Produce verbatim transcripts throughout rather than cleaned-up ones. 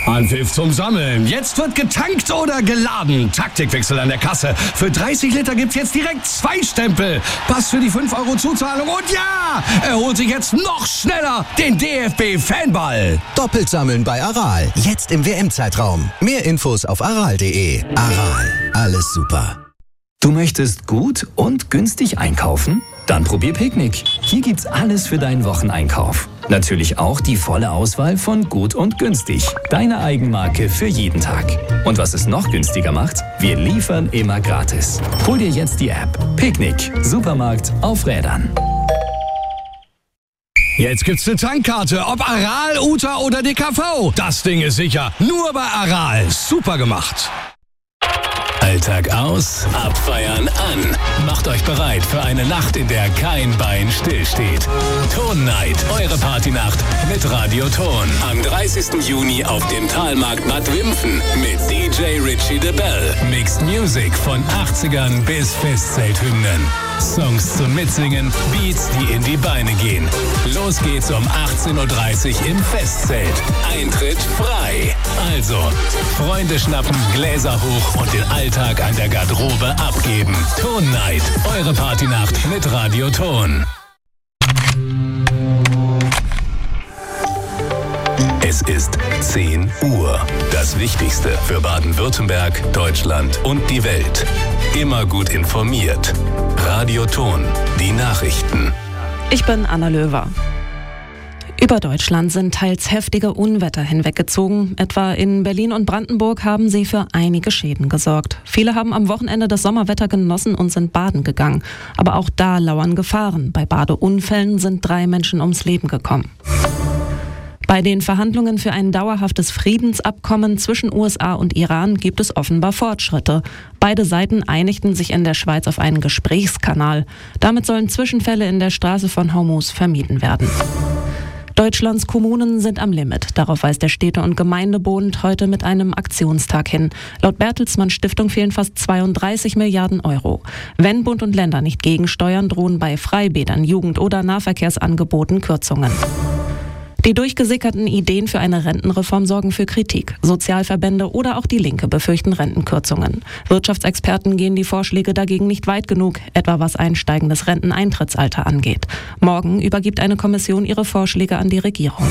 Anpfiff zum Sammeln. Jetzt wird getankt oder geladen. Taktikwechsel an der Kasse. Für dreißig Liter gibt's jetzt direkt zwei Stempel. Pass für die fünf Euro Zuzahlung. Und ja, er holt sich jetzt noch schneller den D F B-Fanball. Doppelt sammeln bei Aral. Jetzt im W M-Zeitraum. Mehr Infos auf aral punkt de. Aral. Alles super. Du möchtest gut und günstig einkaufen? Dann probier Picknick. Hier gibt's alles für deinen Wocheneinkauf. Natürlich auch die volle Auswahl von gut und günstig. Deine Eigenmarke für jeden Tag. Und was es noch günstiger macht? Wir liefern immer gratis. Hol dir jetzt die App. Picknick. Supermarkt auf Rädern. Jetzt gibt's eine Tankkarte, ob Aral, U T A oder D K V. Das Ding ist sicher. Nur bei Aral. Super gemacht. Alltag aus, abfeiern an. Macht euch bereit für eine Nacht, in der kein Bein stillsteht. Ton Night, eure Partynacht mit Radio Ton. Am dreißigsten Juni auf dem Talmarkt Bad Wimpfen mit D J Richie de Bell. Mixed Music von achtzigern bis Festzelthymnen. Songs zum Mitsingen, Beats, die in die Beine gehen. Los geht's um achtzehn Uhr dreißig im Festzelt. Eintritt frei. Also, Freunde schnappen, Gläser hoch und den Alltag an der Garderobe abgeben. Ton Night, eure Partynacht mit Radio Ton. Es ist zehn Uhr. Das Wichtigste für Baden-Württemberg, Deutschland und die Welt. Immer gut informiert. Radio Ton, die Nachrichten. Ich bin Anna Löwer. Über Deutschland sind teils heftige Unwetter hinweggezogen. Etwa in Berlin und Brandenburg haben sie für einige Schäden gesorgt. Viele haben am Wochenende das Sommerwetter genossen und sind baden gegangen. Aber auch da lauern Gefahren. Bei Badeunfällen sind drei Menschen ums Leben gekommen. Bei den Verhandlungen für ein dauerhaftes Friedensabkommen zwischen U S A und Iran gibt es offenbar Fortschritte. Beide Seiten einigten sich in der Schweiz auf einen Gesprächskanal. Damit sollen Zwischenfälle in der Straße von Hormuz vermieden werden. Deutschlands Kommunen sind am Limit. Darauf weist der Städte- und Gemeindebund heute mit einem Aktionstag hin. Laut Bertelsmann Stiftung fehlen fast zweiunddreißig Milliarden Euro. Wenn Bund und Länder nicht gegensteuern, drohen bei Freibädern, Jugend- oder Nahverkehrsangeboten Kürzungen. Die durchgesickerten Ideen für eine Rentenreform sorgen für Kritik. Sozialverbände oder auch die Linke befürchten Rentenkürzungen. Wirtschaftsexperten gehen die Vorschläge dagegen nicht weit genug, etwa was ein steigendes Renteneintrittsalter angeht. Morgen übergibt eine Kommission ihre Vorschläge an die Regierung.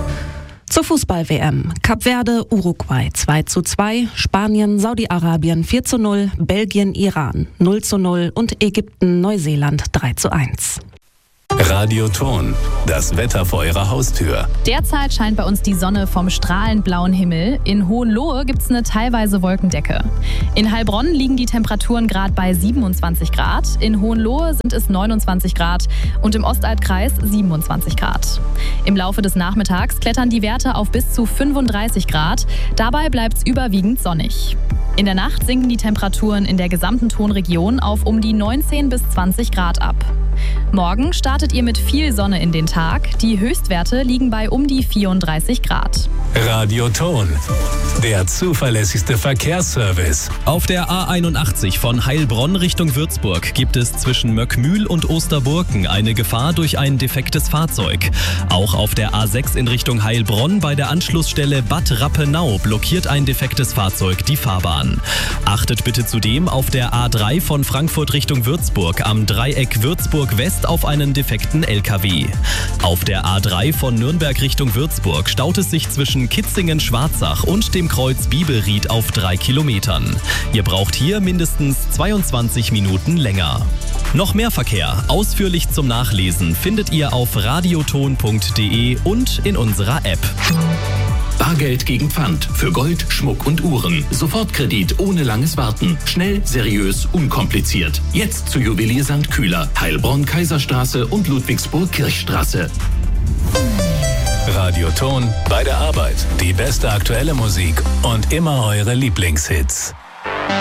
Zur Fußball-W M. Kap Verde, Uruguay zwei zu zwei, Spanien, Saudi-Arabien vier zu null, Belgien, Iran null zu null und Ägypten, Neuseeland drei zu eins. Radio Ton, das Wetter vor eurer Haustür. Derzeit scheint bei uns die Sonne vom strahlend blauen Himmel. In Hohenlohe gibt es eine teilweise Wolkendecke. In Heilbronn liegen die Temperaturen gerade bei siebenundzwanzig Grad. In Hohenlohe sind es neunundzwanzig Grad und im Ostaltkreis siebenundzwanzig Grad. Im Laufe des Nachmittags klettern die Werte auf bis zu fünfunddreißig Grad. Dabei bleibt es überwiegend sonnig. In der Nacht sinken die Temperaturen in der gesamten Tonregion auf um die neunzehn bis zwanzig Grad ab. Morgen startet ihr mit viel Sonne in den Tag. Die Höchstwerte liegen bei um die vierunddreißig Grad. Radio Ton, der zuverlässigste Verkehrsservice. Auf der A einundachtzig von Heilbronn Richtung Würzburg gibt es zwischen Möckmühl und Osterburken eine Gefahr durch ein defektes Fahrzeug. Auch auf der A sechs in Richtung Heilbronn bei der Anschlussstelle Bad Rappenau blockiert ein defektes Fahrzeug die Fahrbahn. Achtet bitte zudem auf der A drei von Frankfurt Richtung Würzburg am Dreieck Würzburg West auf einen defekten L K W. Auf der A drei von Nürnberg Richtung Würzburg staut es sich zwischen Kitzingen-Schwarzach und dem Kreuz Bibelried auf drei Kilometern. Ihr braucht hier mindestens zweiundzwanzig Minuten länger. Noch mehr Verkehr, ausführlich zum Nachlesen, findet ihr auf radioton punkt de und in unserer App. Bargeld gegen Pfand für Gold, Schmuck und Uhren. Sofortkredit ohne langes Warten. Schnell, seriös, unkompliziert. Jetzt zu Juwelier Sankt Kühler, Heilbronn, Kaiserstraße und Ludwigsburg Kirchstraße. Radio Ton, bei der Arbeit. Die beste aktuelle Musik und immer eure Lieblingshits.